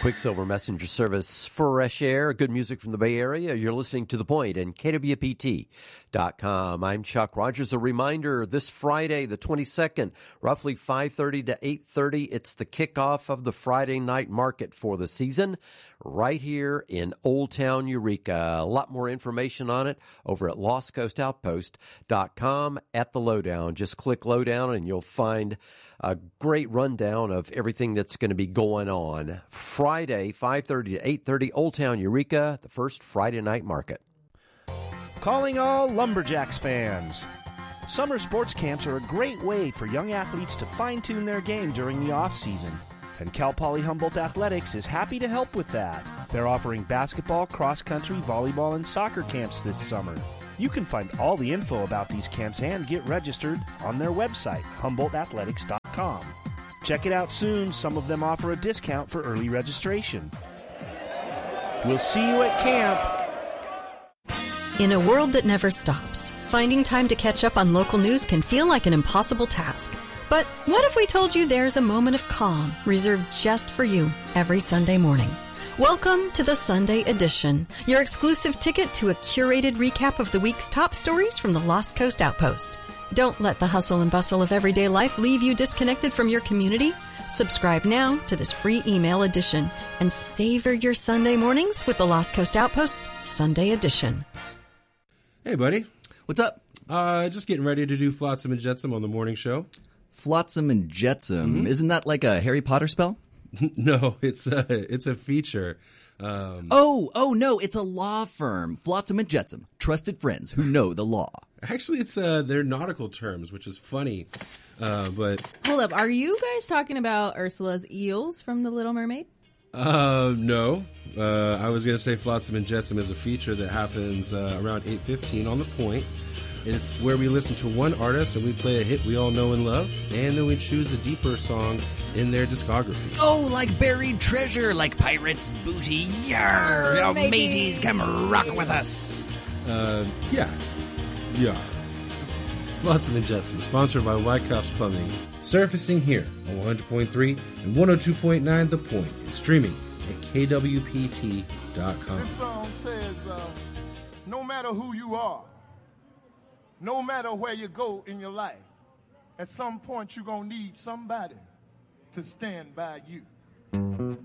Quicksilver Messenger Service, Fresh Air, good music from the Bay Area. You're listening to The Point and KWPT.com. I'm Chuck Rogers. A reminder, this Friday, the 22nd, roughly 5:30 to 8:30, it's the kickoff of the Friday night market for the season right here in Old Town Eureka. A lot more information on it over at LostCoastOutpost.com at the Lowdown. Just click Lowdown and you'll find a great rundown of everything that's going to be going on. Friday, 5:30 to 8:30, Old Town Eureka, the first Friday night market. Calling all Lumberjacks fans. Summer sports camps are a great way for young athletes to fine-tune their game during the off-season. And Cal Poly Humboldt Athletics is happy to help with that. They're offering basketball, cross-country, volleyball, and soccer camps this summer. You can find all the info about these camps and get registered on their website, HumboldtAthletics.com. Check it out soon. Some of them offer a discount for early registration. We'll see you at camp. In a world that never stops, finding time to catch up on local news can feel like an impossible task. But what if we told you there's a moment of calm reserved just for you every Sunday morning? Welcome to the Sunday Edition, your exclusive ticket to a curated recap of the week's top stories from the Lost Coast Outpost. Don't let the hustle and bustle of everyday life leave you disconnected from your community. Subscribe now to this free email edition and savor your Sunday mornings with the Lost Coast Outpost's Sunday Edition. Hey, buddy. What's up? Just getting ready to do Flotsam and Jetsam on the morning show. Flotsam and Jetsam. Isn't that like a Harry Potter spell? No, it's a feature. Oh, no, it's a law firm. Flotsam and Jetsam. Trusted friends who know the law. Actually, it's they're nautical terms, which is funny. But hold up, are you guys talking about Ursula's eels from The Little Mermaid? No. I was going to say Flotsam and Jetsam is a feature that happens around 8:15 on The Point. It's where we listen to one artist and we play a hit we all know and love, and then we choose a deeper song in their discography. Oh, like buried treasure, like pirates' booty. Yarr! Oh, mateys, come rock with us. Yeah. Flotsam and Jetsam, sponsored by Wyckoff's Plumbing. Surfacing here on 100.3 and 102.9 The Point, and streaming at KWPT.com. This song says, no matter who you are, no matter where you go in your life, at some point you're going to need somebody to stand by you.